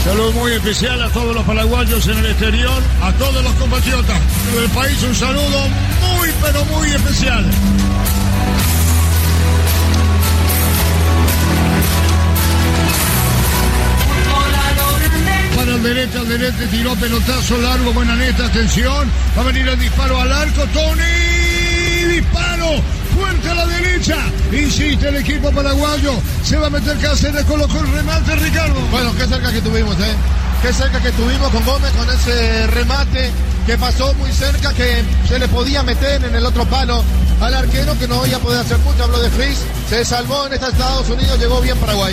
Saludo muy especial a todos los paraguayos en el exterior, a todos los compatriotas del país, un saludo muy pero muy especial. Para el derecho, tiró pelotazo largo, buena neta, atención, va a venir el disparo al arco, Tony, disparo, fuerte a la derecha, insiste el equipo paraguayo, se va a meter Cáceres, colocó el remate, Ricardo. Bueno, qué cerca que tuvimos, qué cerca que tuvimos con Gómez, con ese remate que pasó muy cerca, que se le podía meter en el otro palo al arquero, que no iba a poder hacer mucho, habló de Fries, se salvó en Estados Unidos, llegó bien Paraguay.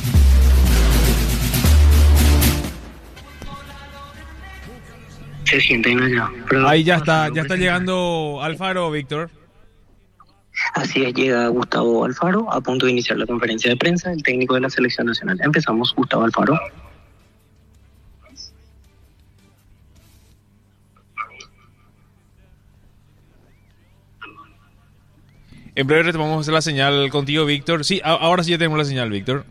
Se sienten allá. Ahí ya está llegando Alfaro, Víctor. Así es, llega Gustavo Alfaro a punto de iniciar la conferencia de prensa, el técnico de la selección nacional. Empezamos, Gustavo Alfaro. En breve retomamos la señal contigo, Víctor. Sí, ahora sí ya tenemos la señal, Víctor.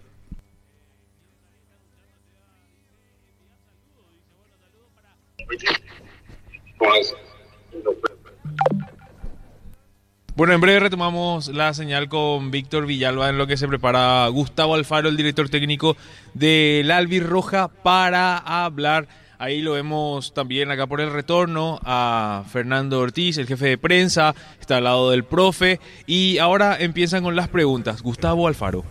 Bueno, en breve retomamos la señal con Víctor Villalba en lo que se prepara Gustavo Alfaro, el director técnico del Albirroja, para hablar. Ahí lo vemos también acá por el retorno a Fernando Ortiz, el jefe de prensa, está al lado del profe. Y ahora empiezan con las preguntas. Gustavo Alfaro.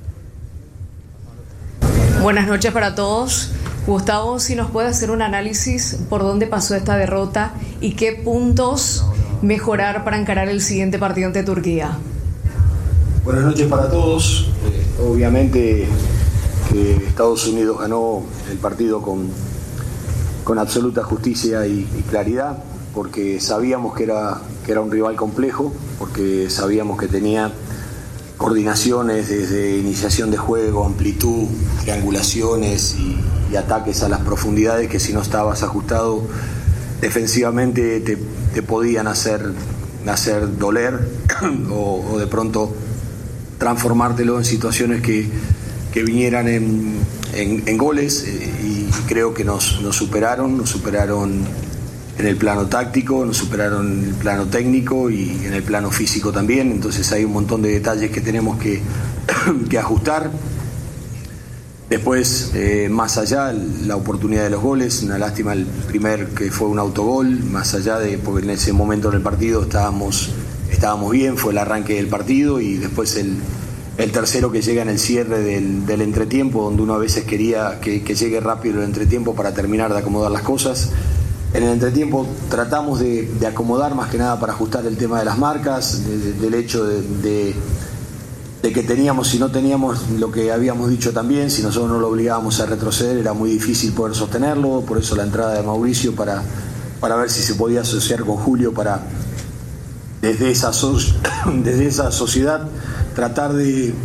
Buenas noches para todos. Gustavo, si nos puede hacer un análisis por dónde pasó esta derrota y qué puntos mejorar para encarar el siguiente partido ante Turquía. Buenas noches para todos. Obviamente que Estados Unidos ganó el partido con absoluta justicia y claridad, porque sabíamos que era un rival complejo, porque sabíamos que tenía coordinaciones desde iniciación de juego, amplitud, triangulaciones y ataques a las profundidades que si no estabas ajustado defensivamente te podían hacer doler o de pronto transformártelo en situaciones que vinieran en goles, y creo que nos superaron en el plano táctico, nos superaron en el plano técnico y en el plano físico también. Entonces hay un montón de detalles que tenemos que ajustar. Después, más allá, la oportunidad de los goles, una lástima el primer, que fue un autogol, más allá de, porque en ese momento del partido estábamos bien, fue el arranque del partido, y después el tercero que llega en el cierre del entretiempo, donde uno a veces quería que llegue rápido el entretiempo para terminar de acomodar las cosas. En el entretiempo tratamos de acomodar más que nada para ajustar el tema de las marcas, del hecho de que teníamos, si no teníamos lo que habíamos dicho también, si nosotros no lo obligábamos a retroceder, era muy difícil poder sostenerlo. Por eso la entrada de Mauricio para ver si se podía asociar con Julio para, desde esa sociedad, tratar de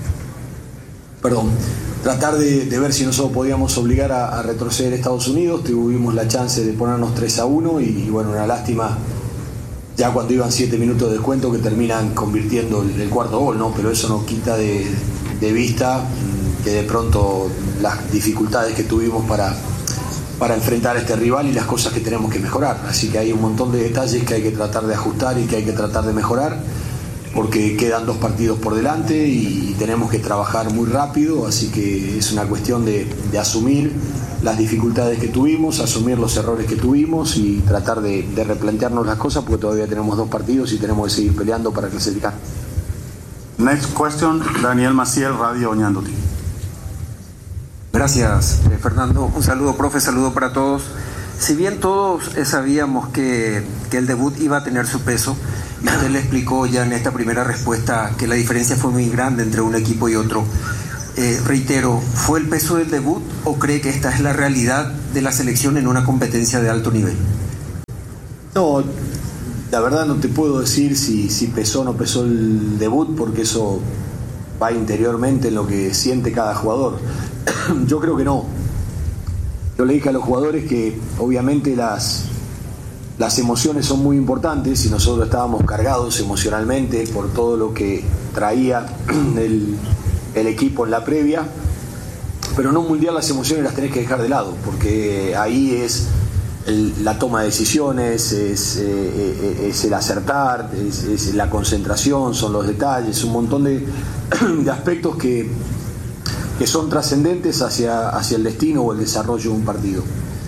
ver si nosotros podíamos obligar a retroceder a Estados Unidos. Tuvimos la chance de ponernos 3-1 y bueno, una lástima ya cuando iban 7 minutos de descuento que terminan convirtiendo el cuarto gol, ¿no? Pero eso no quita de vista que de pronto las dificultades que tuvimos para enfrentar a este rival y las cosas que tenemos que mejorar. Así que hay un montón de detalles que hay que tratar de ajustar y que hay que tratar de mejorar, porque quedan 2 partidos por delante y tenemos que trabajar muy rápido. Así que es una cuestión de asumir las dificultades que tuvimos, asumir los errores que tuvimos y tratar de replantearnos las cosas, porque todavía tenemos 2 partidos y tenemos que seguir peleando para clasificar. Next question, Daniel Maciel, Radio Oñandoti. Gracias, Fernando. Un saludo, profe, saludo para todos. Si bien todos sabíamos que el debut iba a tener su peso, y usted le explicó ya en esta primera respuesta que la diferencia fue muy grande entre un equipo y otro, reitero, ¿fue el peso del debut o cree que esta es la realidad de la selección en una competencia de alto nivel? No, la verdad no te puedo decir si pesó o no pesó el debut, porque eso va interiormente en lo que siente cada jugador. Yo creo que no. Yo le dije a los jugadores que obviamente las emociones son muy importantes, y nosotros estábamos cargados emocionalmente por todo lo que traía el equipo en la previa, Pero en un mundial las emociones las tenés que dejar de lado, porque ahí es la toma de decisiones, es el acertar, es la concentración, son los detalles, un montón de aspectos que son trascendentes hacia el destino o el desarrollo de un partido.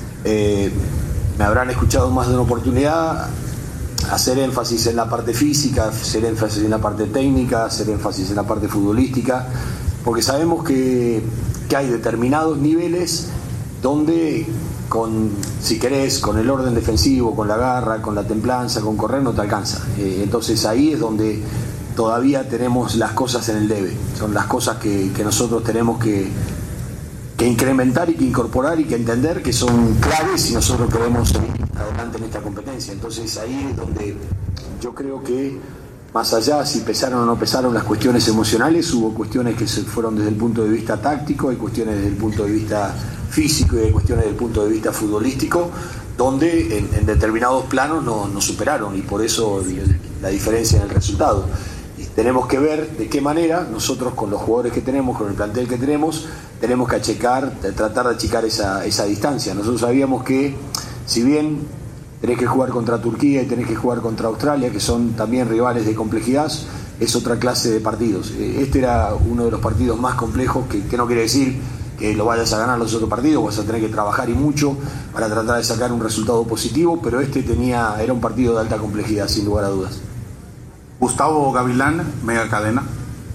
Me habrán escuchado más de una oportunidad hacer énfasis en la parte física, hacer énfasis en la parte técnica, hacer énfasis en la parte futbolística, porque sabemos que hay determinados niveles donde, si querés, con el orden defensivo, con la garra, con la templanza, con correr, no te alcanza. Entonces ahí es donde todavía tenemos las cosas en el debe. Son las cosas que nosotros tenemos que incrementar y que incorporar y que entender que son claves si nosotros queremos seguir adelante en esta competencia. Entonces ahí es donde yo creo que, más allá si pesaron o no pesaron las cuestiones emocionales, hubo cuestiones que se fueron desde el punto de vista táctico, hay cuestiones desde el punto de vista físico y hay cuestiones desde el punto de vista futbolístico, donde en determinados planos nos superaron, y por eso la diferencia en el resultado. Y tenemos que ver de qué manera nosotros, con los jugadores que tenemos, con el plantel que tenemos que tratar de achicar esa distancia. Nosotros sabíamos que, si bien tenés que jugar contra Turquía y tenés que jugar contra Australia, que son también rivales de complejidad, es otra clase de partidos. Este era uno de los partidos más complejos, que no quiere decir que lo vayas a ganar los otros partidos, vas a tener que trabajar y mucho para tratar de sacar un resultado positivo, pero era un partido de alta complejidad, sin lugar a dudas. Gustavo Gavilán, Mega Cadena.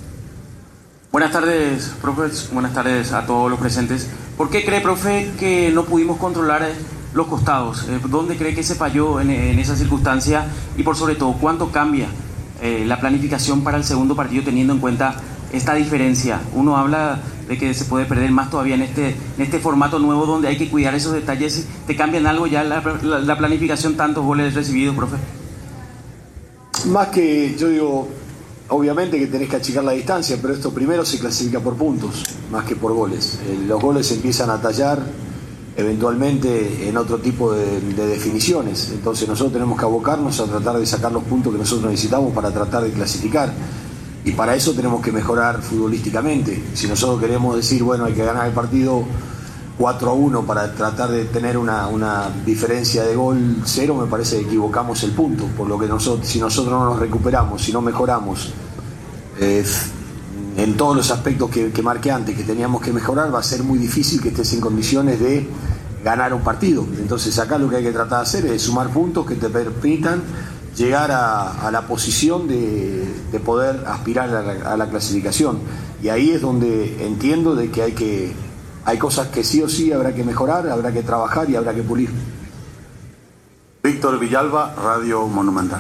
Buenas tardes, profe. Buenas tardes a todos los presentes. ¿Por qué cree, profe, que no pudimos controlar los costados? ¿Dónde cree que se falló en esa circunstancia? Y por sobre todo, ¿cuánto cambia la planificación para el segundo partido teniendo en cuenta esta diferencia? Uno habla de que se puede perder más todavía en este formato nuevo donde hay que cuidar esos detalles. ¿Te cambian algo ya la planificación, tantos goles recibidos, profe? Más que, yo digo, obviamente que tenés que achicar la distancia, pero esto primero se clasifica por puntos, más que por goles. Los goles se empiezan a tallar eventualmente en otro tipo de definiciones. Entonces nosotros tenemos que abocarnos a tratar de sacar los puntos que nosotros necesitamos para tratar de clasificar. Y para eso tenemos que mejorar futbolísticamente. Si nosotros queremos decir, bueno, hay que ganar el partido 4-1 para tratar de tener una diferencia de gol 0, me parece que equivocamos el punto. Por lo que si nosotros no nos recuperamos, si no mejoramos en todos los aspectos que marqué antes, que teníamos que mejorar, va a ser muy difícil que estés en condiciones de ganar un partido. Entonces acá lo que hay que tratar de hacer es sumar puntos que te permitan llegar a la posición de poder aspirar a la clasificación. Y ahí es donde entiendo de que hay cosas que sí o sí habrá que mejorar, habrá que trabajar y habrá que pulir. Víctor Villalba, Radio Monumental.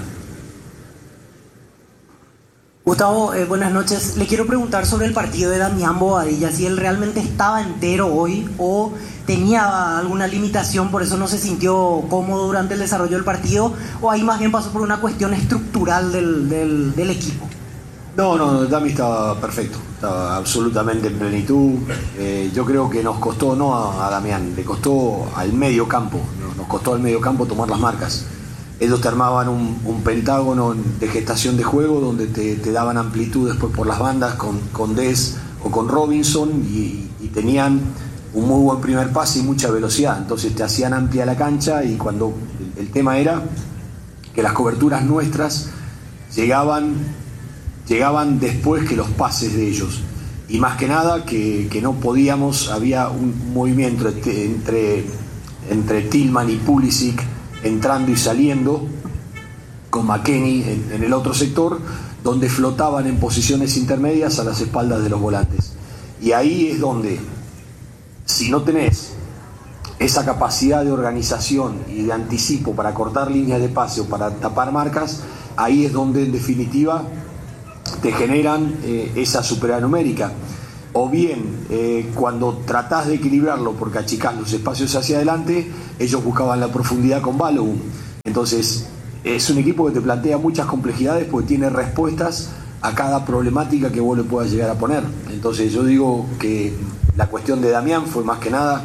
Gustavo, buenas noches. Le quiero preguntar sobre el partido de Damián Bobadilla, si él realmente estaba entero hoy o tenía alguna limitación, por eso no se sintió cómodo durante el desarrollo del partido, o ahí más bien pasó por una cuestión estructural del equipo. No, Dami estaba perfecto, estaba absolutamente en plenitud. Yo creo que nos costó, no a Damián, le costó al medio campo, nos costó al medio campo tomar las marcas. Ellos te armaban un pentágono de gestación de juego donde te daban amplitud después por las bandas con Des o con Robinson y tenían un muy buen primer pase y mucha velocidad. Entonces te hacían amplia la cancha, y cuando el tema era que las coberturas nuestras llegaban después que los pases de ellos. Y más que nada que no podíamos, había un movimiento entre Tillman y Pulisic entrando y saliendo, con McKennie en el otro sector, donde flotaban en posiciones intermedias a las espaldas de los volantes. Y ahí es donde, si no tenés esa capacidad de organización y de anticipo para cortar líneas de pase o para tapar marcas, ahí es donde en definitiva te generan esa superioridad numérica. O bien, cuando tratás de equilibrarlo porque achicás los espacios hacia adelante, ellos buscaban la profundidad con Balogun. Entonces, es un equipo que te plantea muchas complejidades porque tiene respuestas a cada problemática que vos le puedas llegar a poner. Entonces, yo digo que la cuestión de Damián fue más que nada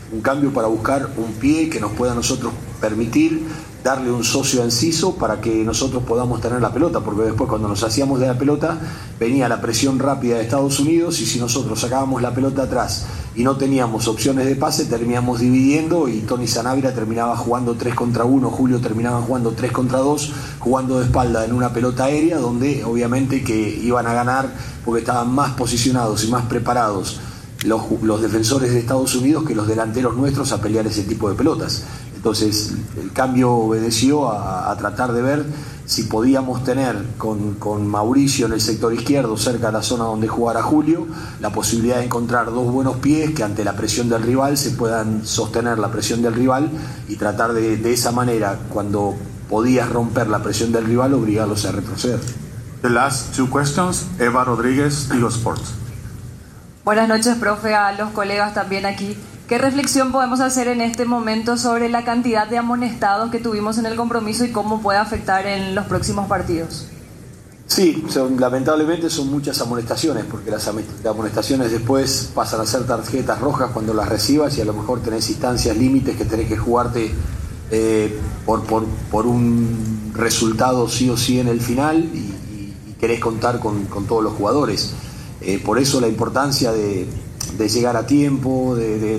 un cambio para buscar un pie que nos pueda a nosotros permitir darle un socio a Enciso para que nosotros podamos tener la pelota, porque después cuando nos hacíamos de la pelota venía la presión rápida de Estados Unidos, y si nosotros sacábamos la pelota atrás y no teníamos opciones de pase, terminábamos dividiendo, y Tony Sanabria terminaba jugando 3 contra 1, Julio terminaba jugando 3 contra 2, jugando de espalda en una pelota aérea, donde obviamente que iban a ganar porque estaban más posicionados y más preparados los defensores de Estados Unidos que los delanteros nuestros a pelear ese tipo de pelotas. Entonces el cambio obedeció a tratar de ver si podíamos tener con Mauricio en el sector izquierdo, cerca de la zona donde jugara Julio, la posibilidad de encontrar 2 buenos pies que ante la presión del rival se puedan sostener la presión del rival, y tratar de esa manera, cuando podías romper la presión del rival, obligarlos a retroceder. The last 2 questions, Eva Rodríguez, Tigo Sports. Buenas noches, profe, a los colegas también aquí. ¿Qué reflexión podemos hacer en este momento sobre la cantidad de amonestados que tuvimos en el compromiso y cómo puede afectar en los próximos partidos? Sí, lamentablemente son muchas amonestaciones, porque las amonestaciones después pasan a ser tarjetas rojas cuando las recibas, y a lo mejor tenés instancias límites que tenés que jugarte por un resultado sí o sí en el final, y querés contar con todos los jugadores. Por eso la importancia de llegar a tiempo, de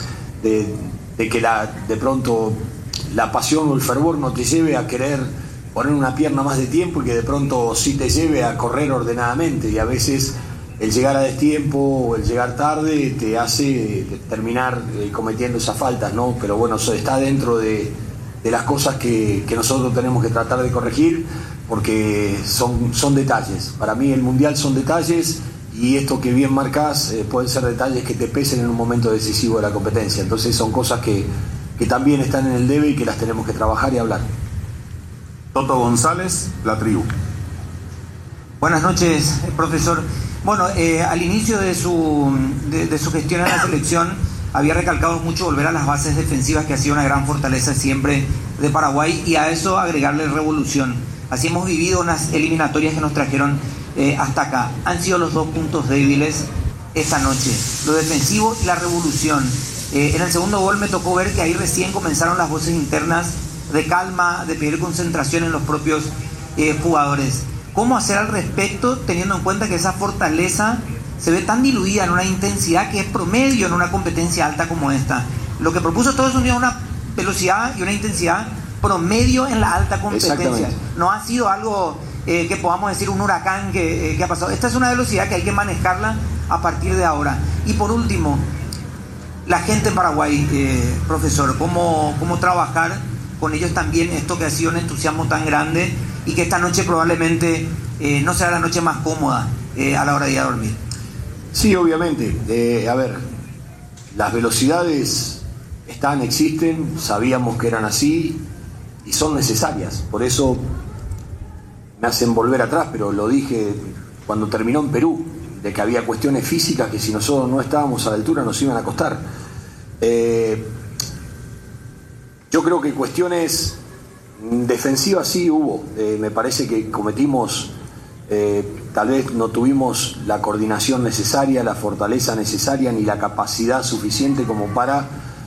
que de pronto la pasión o el fervor no te lleve a querer poner una pierna más de tiempo, y que de pronto sí te lleve a correr ordenadamente, y a veces el llegar a destiempo o el llegar tarde te hace terminar cometiendo esas faltas, ¿no? Pero bueno, eso está dentro de las cosas que nosotros tenemos que tratar de corregir, porque son detalles. Para mí el Mundial son detalles, y esto que bien marcás pueden ser detalles que te pesen en un momento decisivo de la competencia. Entonces son cosas que también están en el debe y que las tenemos que trabajar y hablar. Toto González, La Tribu. Buenas noches, profesor. Bueno, al inicio de su gestión en la selección había recalcado mucho volver a las bases defensivas, que ha sido una gran fortaleza siempre de Paraguay, y a eso agregarle revolución. Así hemos vivido unas eliminatorias que nos trajeron hasta acá. Han sido los 2 puntos débiles esta noche, lo defensivo y la revolución. En el segundo gol me tocó ver que ahí recién comenzaron las voces internas de calma, de pedir concentración en los propios jugadores. ¿Cómo hacer al respecto, teniendo en cuenta que esa fortaleza se ve tan diluida en una intensidad que es promedio en una competencia alta como esta? Lo que propuso Estados Unidos es una velocidad y una intensidad promedio en la alta competencia. No ha sido algo que podamos decir un huracán que ha pasado. Esta es una velocidad que hay que manejarla a partir de ahora. Y por último, la gente en Paraguay, profesor, ¿cómo trabajar con ellos también esto que ha sido un entusiasmo tan grande, y que esta noche probablemente no será la noche más cómoda a la hora de ir a dormir? Sí, obviamente. A ver, las velocidades existen, sabíamos que eran así y son necesarias. Por eso me hacen volver atrás, pero lo dije cuando terminó en Perú, de que había cuestiones físicas que si nosotros no estábamos a la altura nos iban a costar. Yo creo que cuestiones defensivas sí hubo. Me parece que cometimos, tal vez no tuvimos la coordinación necesaria, la fortaleza necesaria, ni la capacidad suficiente como para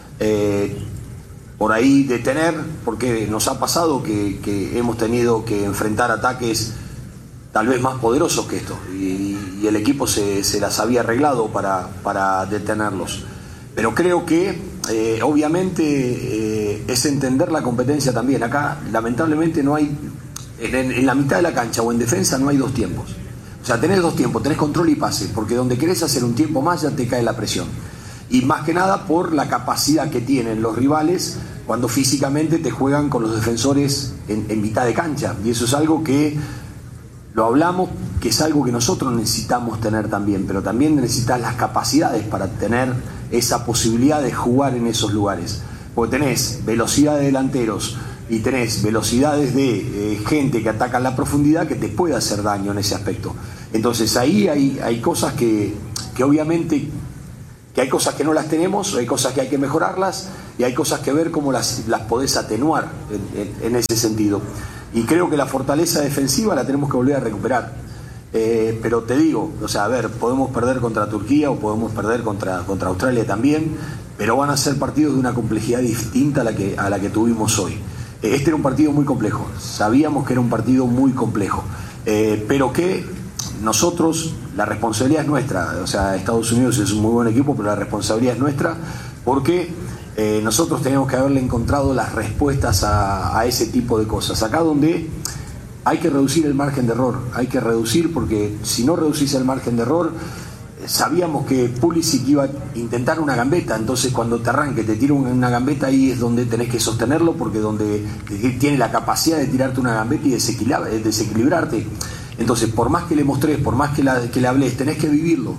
por ahí detener, porque nos ha pasado que hemos tenido que enfrentar ataques tal vez más poderosos que esto, y el equipo se las había arreglado para detenerlos. Pero creo que obviamente es entender la competencia también. Acá lamentablemente no hay, en la mitad de la cancha o en defensa no hay 2 tiempos. O sea, tenés 2 tiempos, tenés control y pase, porque donde querés hacer un tiempo más ya te cae la presión. Y más que nada por la capacidad que tienen los rivales cuando físicamente te juegan con los defensores en mitad de cancha. Y eso es algo que lo hablamos, que es algo que nosotros necesitamos tener también, pero también necesitas las capacidades para tener esa posibilidad de jugar en esos lugares. Porque tenés velocidad de delanteros y tenés velocidades de gente que ataca en la profundidad, que te puede hacer daño en ese aspecto. Entonces ahí hay cosas que obviamente, que hay cosas que no las tenemos, hay cosas que hay que mejorarlas, y hay cosas que ver cómo las podés atenuar en ese sentido. Y creo que la fortaleza defensiva la tenemos que volver a recuperar. pero te digo, o sea, a ver, podemos perder contra Turquía o podemos perder contra Australia también, pero van a ser partidos de una complejidad distinta a la que tuvimos hoy. Este era un partido muy complejo, sabíamos que era un partido muy complejo, pero que nosotros, la responsabilidad es nuestra, o sea, Estados Unidos es un muy buen equipo, pero la responsabilidad es nuestra porque nosotros teníamos que haberle encontrado las respuestas a ese tipo de cosas. Acá donde hay que reducir el margen de error, hay que reducir, porque si no reducís el margen de error, sabíamos que Pulisic iba a intentar una gambeta, entonces cuando te arranque, te tira una gambeta, ahí es donde tenés que sostenerlo, porque donde tiene la capacidad de tirarte una gambeta y desequilibrarte. Entonces, por más que le mostres, por más que le hables, tenés que vivirlo,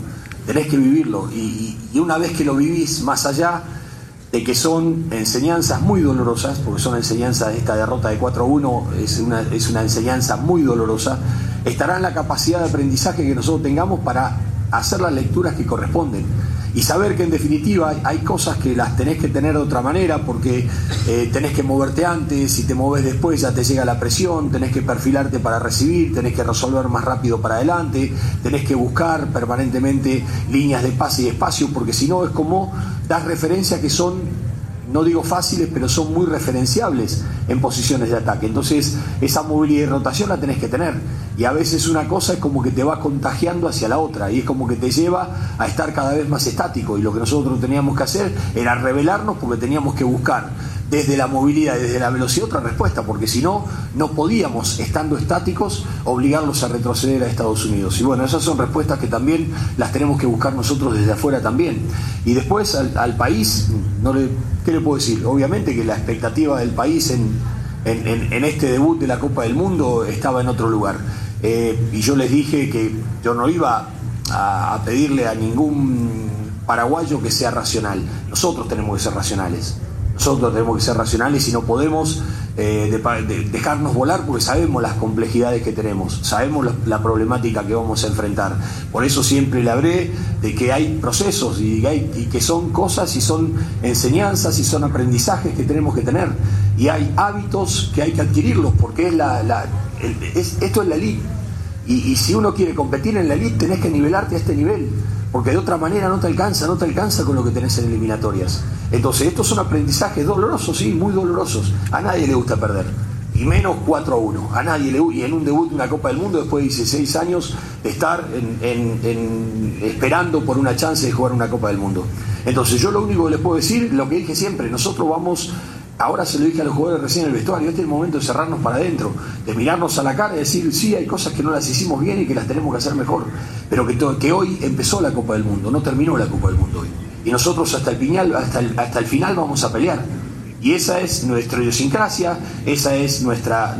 y una vez que lo vivís, más allá de que son enseñanzas muy dolorosas, porque son enseñanzas, esta derrota de 4-1 es una enseñanza muy dolorosa, estará en la capacidad de aprendizaje que nosotros tengamos para hacer las lecturas que corresponden y saber que en definitiva hay cosas que las tenés que tener de otra manera, porque tenés que moverte antes, si te movés después ya te llega la presión, tenés que perfilarte para recibir, tenés que resolver más rápido para adelante, tenés que buscar permanentemente líneas de pase y espacio, porque si no es como das referencias que son, no digo fáciles, pero son muy referenciables en posiciones de ataque. Entonces esa movilidad y rotación la tenés que tener, y a veces una cosa es como que te va contagiando hacia la otra y es como que te lleva a estar cada vez más estático, y lo que nosotros teníamos que hacer era rebelarnos, porque teníamos que buscar desde la movilidad y desde la velocidad otra respuesta, porque si no, no podíamos, estando estáticos, obligarlos a retroceder a Estados Unidos. Y bueno, esas son respuestas que también las tenemos que buscar nosotros desde afuera también. Y después al país, ¿qué le puedo decir? Obviamente que la expectativa del país en este debut de la Copa del Mundo estaba en otro lugar. Y yo les dije que yo no iba a pedirle a ningún paraguayo que sea racional. Nosotros tenemos que ser racionales. Nosotros tenemos que ser racionales y no podemos dejarnos volar, porque sabemos las complejidades que tenemos, sabemos la problemática que vamos a enfrentar. Por eso siempre le hablé de que hay procesos y que son cosas y son enseñanzas y son aprendizajes que tenemos que tener, y hay hábitos que hay que adquirirlos, porque esto es la elite, y si uno quiere competir en la elite tenés que nivelarte a este nivel, porque de otra manera no te alcanza con lo que tenés en eliminatorias. Entonces estos son aprendizajes dolorosos, sí, muy dolorosos. A nadie le gusta perder, y menos 4-1, a nadie le gusta. Y en un debut de una Copa del Mundo, después de 16 años, estar esperando por una chance de jugar una Copa del Mundo. Entonces yo lo único que les puedo decir, lo que dije siempre, nosotros vamos, ahora se lo dije a los jugadores recién en el vestuario, este es el momento de cerrarnos para adentro, de mirarnos a la cara y decir, sí, hay cosas que no las hicimos bien y que las tenemos que hacer mejor, pero que hoy empezó la Copa del Mundo, no terminó la Copa del Mundo hoy. Y nosotros hasta el final vamos a pelear. Y esa es nuestra idiosincrasia, esa es nuestra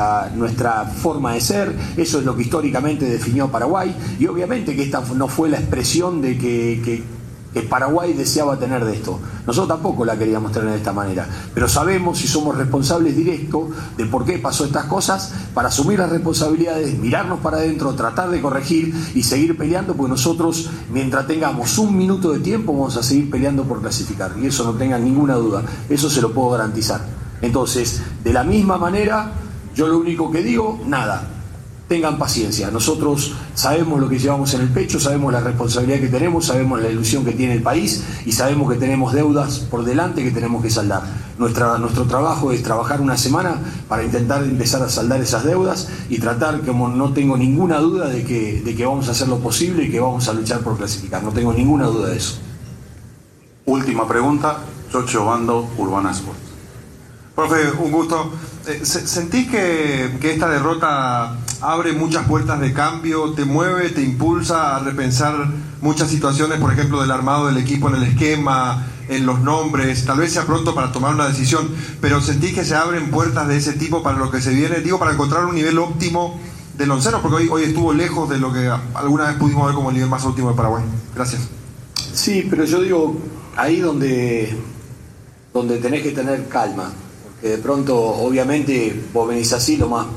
forma de ser, eso es lo que históricamente definió a Paraguay, y obviamente que esta no fue la expresión de que Paraguay deseaba tener de esto. Nosotros tampoco la queríamos tener de esta manera, pero sabemos y somos responsables directos de por qué pasó estas cosas, para asumir las responsabilidades, mirarnos para adentro, tratar de corregir y seguir peleando, porque nosotros, mientras tengamos un minuto de tiempo, vamos a seguir peleando por clasificar, y eso no tengan ninguna duda, eso se lo puedo garantizar. Entonces, de la misma manera, yo lo único que digo, nada, tengan paciencia. Nosotros sabemos lo que llevamos en el pecho, sabemos la responsabilidad que tenemos, sabemos la ilusión que tiene el país y sabemos que tenemos deudas por delante que tenemos que saldar. Nuestro trabajo es trabajar una semana para intentar empezar a saldar esas deudas y tratar, como no tengo ninguna duda de que vamos a hacer lo posible y que vamos a luchar por clasificar. No tengo ninguna duda de eso. Última pregunta, Yocho Bando, Urbana Sport. Profe, un gusto. ¿Sentís que esta derrota abre muchas puertas de cambio, te mueve, te impulsa a repensar muchas situaciones, por ejemplo, del armado del equipo en el esquema, en los nombres? Tal vez sea pronto para tomar una decisión, pero ¿sentís que se abren puertas de ese tipo para lo que se viene? Digo, para encontrar un nivel óptimo del onceno, porque hoy estuvo lejos de lo que alguna vez pudimos ver como el nivel más óptimo de Paraguay. Gracias. Sí, pero yo digo, ahí donde tenés que tener calma. De pronto, obviamente, vos venís así, lo más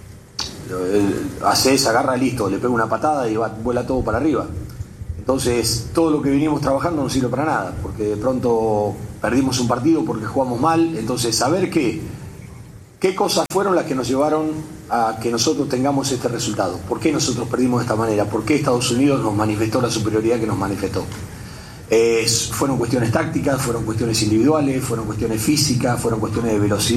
haces, agarra, listo, le pega una patada y vuela todo para arriba. Entonces, todo lo que vinimos trabajando no sirve para nada, porque de pronto perdimos un partido porque jugamos mal. Entonces, saber que ¿Qué cosas fueron las que nos llevaron a que nosotros tengamos este resultado? ¿Por qué nosotros perdimos de esta manera? ¿Por qué Estados Unidos nos manifestó la superioridad que nos manifestó? Fueron cuestiones tácticas, fueron cuestiones individuales, fueron cuestiones físicas, fueron cuestiones de velocidad.